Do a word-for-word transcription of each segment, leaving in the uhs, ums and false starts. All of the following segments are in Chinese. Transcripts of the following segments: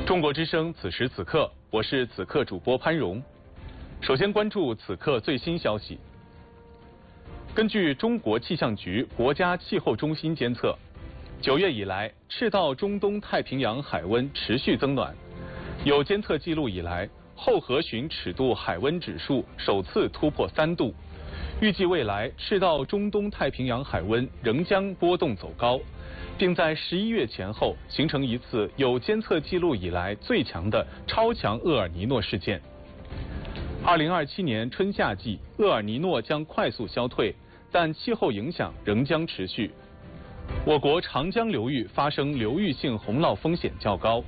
中国之声，此时此刻，我是此刻主播潘荣。首先关注此刻最新消息。根据中国气象局国家气候中心监测，九月以来，赤道中东太平洋海温持续增暖，有监测记录以来，后河巡尺度海温指数首次突破三度。预计未来赤道中东太平洋海温仍将波动走高，并在十一月前后形成一次有监测记录以来最强的超强厄尔尼诺事件。二零二七年春夏季，厄尔尼诺将快速消退，但气候影响仍将持续。我国长江流域发生流域性洪涝风险较高。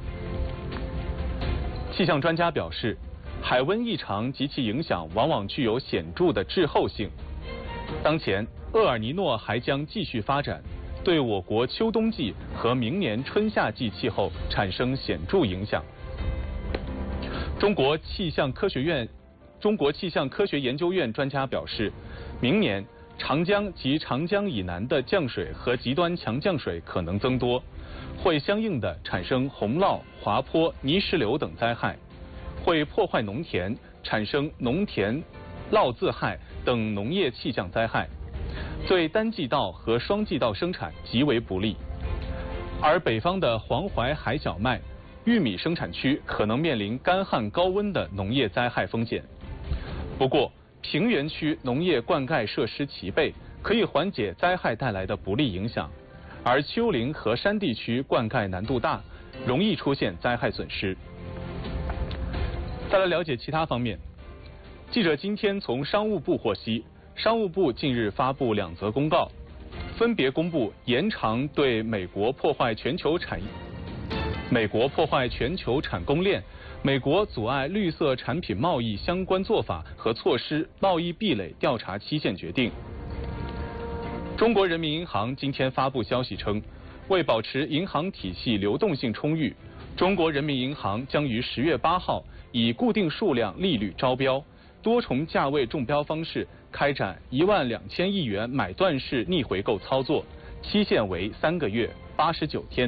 气象专家表示，海温异常及其影响往往具有显著的滞后性。当前，厄尔尼诺还将继续发展，对我国秋冬季和明年春夏季气候产生显著影响。中国气象科学院、中国气象科学研究院专家表示，明年长江及长江以南的降水和极端强降水可能增多，会相应的产生洪涝、滑坡、泥石流等灾害。会破坏农田，产生农田涝自害等农业气象灾害，对单季稻和双季稻生产极为不利。而北方的黄淮海小麦、玉米生产区可能面临干旱高温的农业灾害风险。不过，平原区农业灌溉设施齐备，可以缓解灾害带来的不利影响，而丘陵和山地区灌溉难度大，容易出现灾害损失。再来了解其他方面。记者今天从商务部获悉，商务部近日发布两则公告，分别公布延长对美国破坏全球产业、美国破坏全球产供链、美国阻碍绿色产品贸易相关做法和措施贸易壁垒调查期限决定。中国人民银行今天发布消息称，为保持银行体系流动性充裕，中国人民银行将于十月八号以固定数量利率招标、多重价位中标方式开展一万两千亿元买断式逆回购操作，期限为三个月八十九天。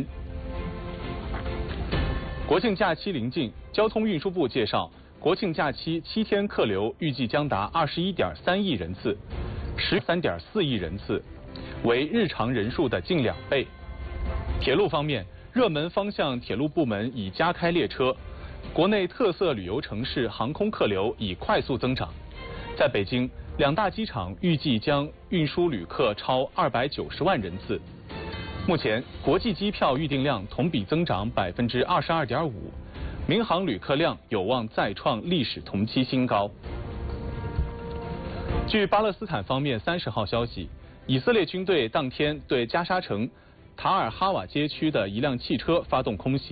国庆假期临近，交通运输部介绍，国庆假期七天客流预计将达二十一点三亿人次，十三点四亿人次，为日常人数的近两倍。铁路方面，热门方向铁路部门已加开列车，国内特色旅游城市航空客流已快速增长。在北京，两大机场预计将运输旅客超二百九十万人次。目前，国际机票预订量同比增长百分之二十二点五，民航旅客量有望再创历史同期新高。据巴勒斯坦方面三十号消息，以色列军队当天对加沙城塔尔哈瓦街区的一辆汽车发动空袭。